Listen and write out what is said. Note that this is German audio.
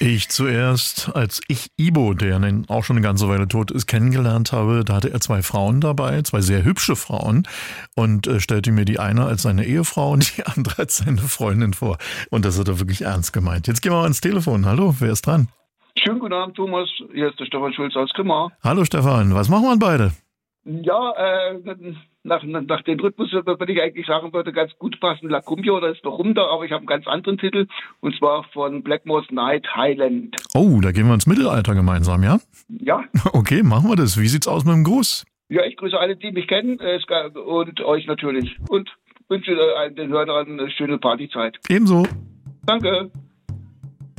Ich zuerst, als ich Ibo, der auch schon eine ganze Weile tot ist, kennengelernt habe, da hatte er 2 Frauen dabei, 2 sehr hübsche Frauen und stellte mir die eine als seine Ehefrau und die andere als seine Freundin vor. Und das hat er wirklich ernst gemeint. Jetzt gehen wir mal ans Telefon. Hallo, wer ist dran? Schönen guten Abend, Thomas. Hier ist der Stefan Schulz aus Grimma. Hallo Stefan, was machen wir beide? Ja, nach dem Rhythmus würde ich eigentlich sagen, würde ganz gut passen. La Cumbia oder ist noch rum da, aber ich habe einen ganz anderen Titel und zwar von Blackmore's Night Highland. Oh, da gehen wir ins Mittelalter gemeinsam, ja? Ja. Okay, machen wir das. Wie sieht's aus mit dem Gruß? Ja, ich grüße alle, die mich kennen und euch natürlich. Und wünsche den Hörern eine schöne Partyzeit. Ebenso. Danke.